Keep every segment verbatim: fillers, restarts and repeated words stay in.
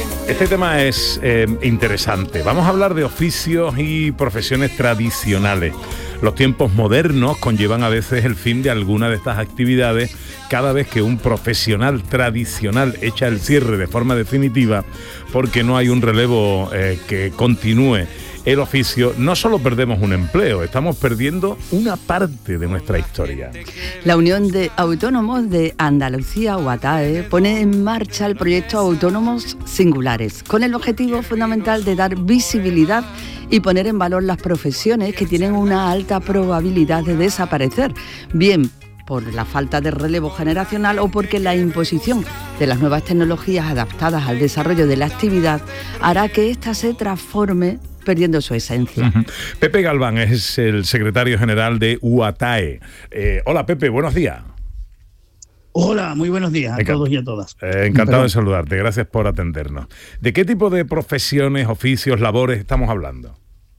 Este tema es eh, interesante. Vamos a hablar de oficios y profesiones tradicionales. Los tiempos modernos conllevan a veces el fin de alguna de estas actividades. Cada vez que un profesional tradicional echa el cierre de forma definitiva, porque no hay un relevo eh, que continúe el oficio, no solo perdemos un empleo, estamos perdiendo una parte de nuestra historia. La Unión de Autónomos de Andalucía, UATAE, pone en marcha el proyecto Autónomos Singulares, con el objetivo fundamental de dar visibilidad y poner en valor las profesiones que tienen una alta probabilidad de desaparecer, bien por la falta de relevo generacional o porque la imposición de las nuevas tecnologías adaptadas al desarrollo de la actividad hará que ésta se transforme perdiendo su esencia. Uh-huh. Pepe Galván es el secretario general de UATAE. Eh, hola Pepe, buenos días. Hola, muy buenos días a Enca- todos y a todas. Eh, encantado Perdón. de saludarte, gracias por atendernos. ¿De qué tipo de profesiones, oficios, labores estamos hablando?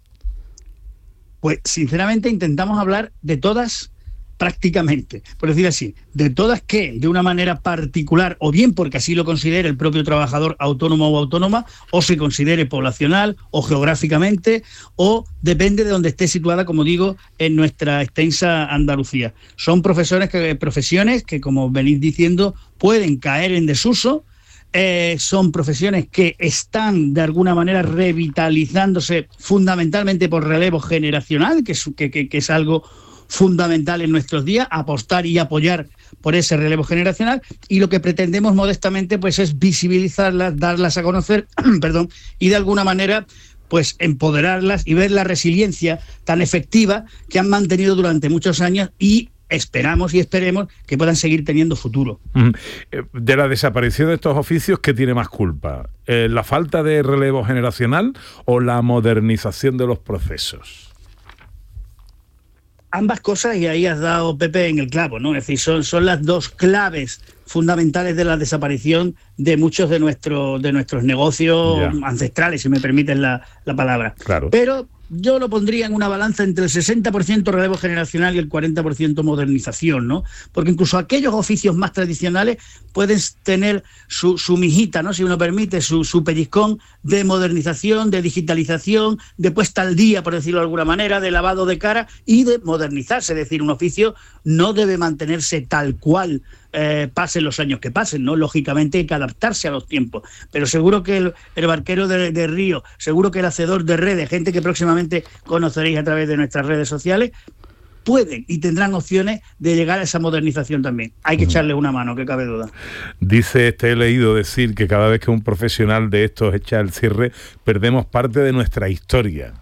Pues sinceramente intentamos hablar de todas prácticamente, por decir así, de todas que de una manera particular, o bien porque así lo considere el propio trabajador autónomo o autónoma, o se considere poblacional o geográficamente, o depende de donde esté situada, como digo, en nuestra extensa Andalucía. Son profesores que, profesiones que, como venís diciendo, pueden caer en desuso. Eh, son profesiones que están de alguna manera revitalizándose fundamentalmente por relevo generacional, que es, que, que, que es algo fundamental en nuestros días, apostar y apoyar por ese relevo generacional, y lo que pretendemos modestamente pues es visibilizarlas, darlas a conocer, perdón, y de alguna manera pues empoderarlas y ver la resiliencia tan efectiva que han mantenido durante muchos años y esperamos y esperemos que puedan seguir teniendo futuro. De la desaparición de estos oficios, ¿qué tiene más culpa? Eh, ¿La falta de relevo generacional o la modernización de los procesos? Ambas cosas, y ahí has dado, Pepe, en el clavo, ¿no? Es decir, son, son las dos claves fundamentales de la desaparición de muchos de, nuestro, de nuestros negocios yeah. ancestrales, si me permiten la, la palabra. Claro. Pero yo lo pondría en una balanza entre el sesenta por ciento relevo generacional y el cuarenta por ciento modernización, ¿no? Porque incluso aquellos oficios más tradicionales pueden tener su, su mijita, ¿no? Si uno permite, su, su pellizcón de modernización, de digitalización, de puesta al día, por decirlo de alguna manera, de lavado de cara y de modernizarse. Es decir, un oficio no debe mantenerse tal cual eh, pasen los años que pasen, ¿no? Lógicamente hay que adaptarse a los tiempos, pero seguro que el, el barquero de, de río, seguro que el hacedor de redes, gente que próximamente conoceréis a través de nuestras redes sociales, pueden y tendrán opciones de llegar a esa modernización también. Hay que echarles una mano, que cabe duda. Dice, te he leído decir que cada vez que un profesional de estos echa el cierre, perdemos parte de nuestra historia.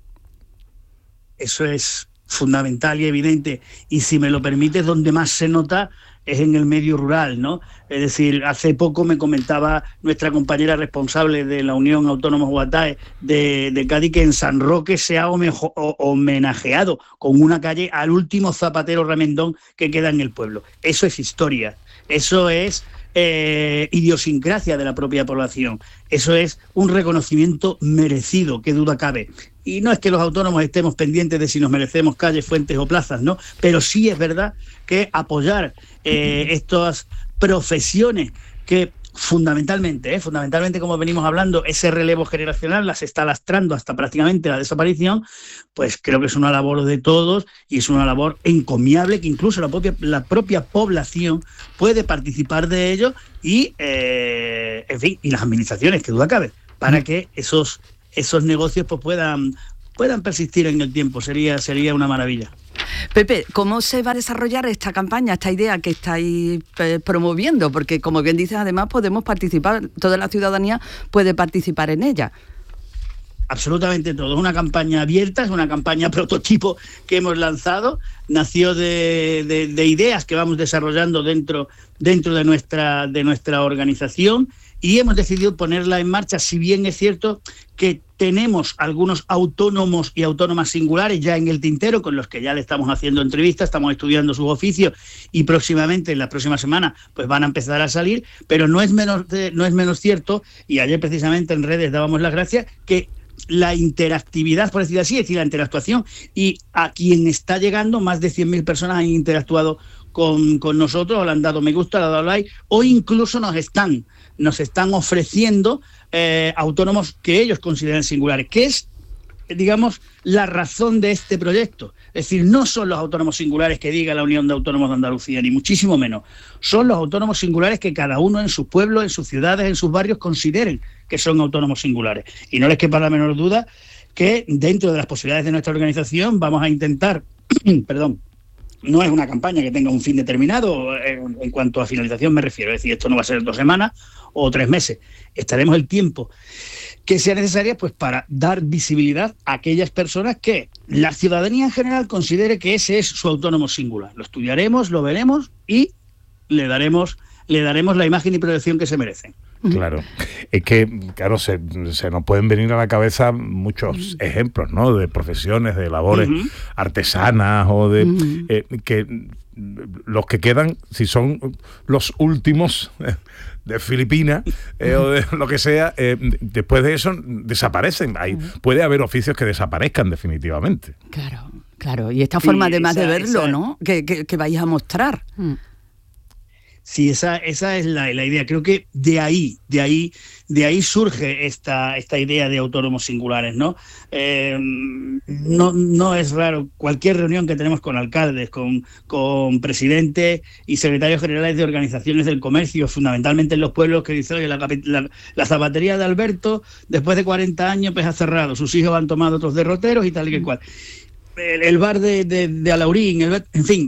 Eso es fundamental y evidente, y si me lo permites, donde más se nota es en el medio rural, ¿no? Es decir, hace poco me comentaba nuestra compañera responsable de la Unión Autónoma UATAE de, de Cádiz que en San Roque se ha homejo, o, homenajeado con una calle al último zapatero remendón que queda en el pueblo. Eso es historia, eso es eh, idiosincrasia de la propia población, eso es un reconocimiento merecido, qué duda cabe. Y no es que los autónomos estemos pendientes de si nos merecemos calles, fuentes o plazas, ¿no? Pero sí es verdad que apoyar eh, estas profesiones que fundamentalmente, eh, fundamentalmente como venimos hablando, ese relevo generacional las está lastrando hasta prácticamente la desaparición, pues creo que es una labor de todos y es una labor encomiable que incluso la propia, la propia población puede participar de ello y, eh, en fin, y las administraciones, que duda cabe, para que esos esos negocios pues puedan, puedan persistir en el tiempo. Sería, sería una maravilla. Pepe, ¿cómo se va a desarrollar esta campaña, esta idea que estáis eh, promoviendo? Porque, como bien dices, además podemos participar, toda la ciudadanía puede participar en ella. Absolutamente todo. Es una campaña abierta, es una campaña prototipo que hemos lanzado. Nació de, de, de ideas que vamos desarrollando dentro, dentro de nuestra, de nuestra organización. Y hemos decidido ponerla en marcha, si bien es cierto que tenemos algunos autónomos y autónomas singulares ya en el tintero, con los que ya le estamos haciendo entrevistas, estamos estudiando sus oficios y próximamente, en la próxima semana, pues van a empezar a salir, pero no es menos, no es menos cierto, y ayer precisamente en redes dábamos las gracias, que la interactividad, por decir así, es decir, la interactuación, y a quien está llegando, más de cien mil personas han interactuado con, con nosotros, o le han dado me gusta, le han dado like, o incluso nos están, nos están ofreciendo eh, autónomos que ellos consideran singulares, que es, digamos, la razón de este proyecto. Es decir, no son los autónomos singulares que diga la Unión de Autónomos de Andalucía, ni muchísimo menos. Son los autónomos singulares que cada uno en sus pueblos, en sus ciudades, en sus barrios consideren que son autónomos singulares. Y no les quepa la menor duda que dentro de las posibilidades de nuestra organización vamos a intentar, perdón, no es una campaña que tenga un fin determinado, en, en cuanto a finalización me refiero, es decir, esto no va a ser dos semanas o tres meses, estaremos el tiempo que sea necesaria pues para dar visibilidad a aquellas personas que la ciudadanía en general considere que ese es su autónomo singular. Lo estudiaremos, lo veremos y le daremos, le daremos la imagen y proyección que se merecen. Claro, es que, claro, se, se nos pueden venir a la cabeza muchos uh-huh. ejemplos, ¿no? De profesiones, de labores uh-huh. artesanas o de uh-huh. eh, que los que quedan, si son los últimos eh, de Filipinas eh, o de lo que sea, eh, después de eso desaparecen. Hay, uh-huh. puede haber oficios que desaparezcan definitivamente. Claro, claro. Y esta forma sí, además esa, de verlo, esa... ¿no? Que, que, que vais a mostrar. Mm. Sí, esa, esa es la, la idea. Creo que de ahí, de ahí, de ahí surge esta, esta idea de autónomos singulares, ¿no? Eh, no, no es raro. Cualquier reunión que tenemos con alcaldes, con, con presidentes y secretarios generales de organizaciones del comercio, fundamentalmente en los pueblos, que dicen, oye, la, la, la zapatería de Alberto, después de cuarenta años, pues ha cerrado. Sus hijos han tomado otros derroteros y tal y que cual. El, el bar de, de, de Alaurín, el, en fin.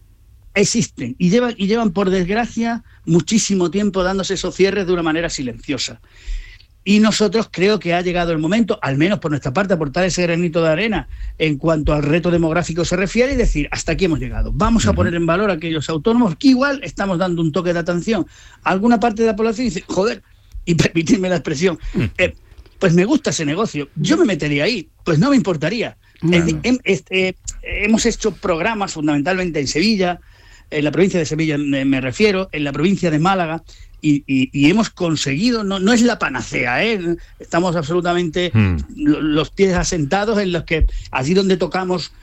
Existen y llevan, y llevan, por desgracia, muchísimo tiempo dándose esos cierres de una manera silenciosa. Y nosotros creo que ha llegado el momento, al menos por nuestra parte, aportar ese granito de arena en cuanto al reto demográfico se refiere y decir, hasta aquí hemos llegado. Vamos a poner en valor a aquellos autónomos que igual estamos dando un toque de atención a alguna parte de la población y dice, joder, y permitidme la expresión, eh, pues me gusta ese negocio, yo me metería ahí, pues no me importaría. No. Es, es, es, eh, hemos hecho programas fundamentalmente en Sevilla, en la provincia de Sevilla me, me refiero, en la provincia de Málaga, y, y, y hemos conseguido, no, no es la panacea, ¿eh? Estamos absolutamente mm. los pies asentados en los que allí donde tocamos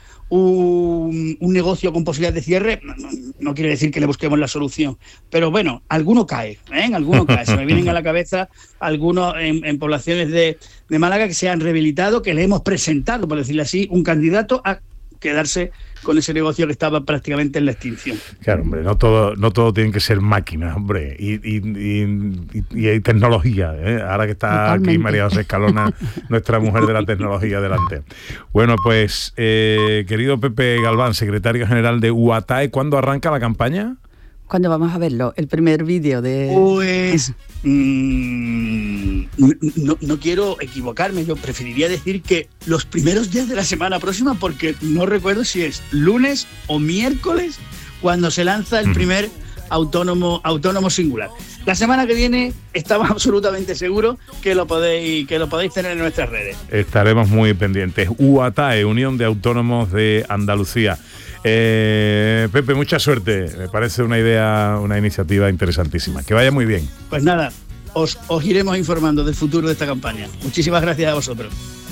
un, un negocio con posibilidad de cierre, no, no quiere decir que le busquemos la solución, pero bueno, alguno cae, ¿eh? Alguno cae, se me vienen a la cabeza algunos en, en poblaciones de, de Málaga que se han rehabilitado, que le hemos presentado, por decirlo así, un candidato a quedarse con ese negocio que estaba prácticamente en la extinción. Claro, hombre, no todo no todo tiene que ser máquinas, hombre, y, y, y, y hay tecnología, ¿eh? Ahora que está Totalmente. Aquí María José Escalona, nuestra mujer de la tecnología delante. Bueno, pues, eh, querido Pepe Galván, secretario general de U A T A E, ¿cuándo arranca la campaña? ¿Cuándo vamos a verlo? El primer vídeo de... Pues... mmm, no, no quiero equivocarme, yo preferiría decir que los primeros días de la semana próxima, porque no recuerdo si es lunes o miércoles cuando se lanza el primer autónomo, autónomo singular. La semana que viene estamos absolutamente seguros que lo podéis, que lo podéis tener en nuestras redes. Estaremos muy pendientes. U A T A E, Unión de Autónomos de Andalucía. Eh, Pepe, mucha suerte. Me parece una idea, una iniciativa interesantísima. Que vaya muy bien. Pues nada, os, os iremos informando del futuro de esta campaña. Muchísimas gracias a vosotros.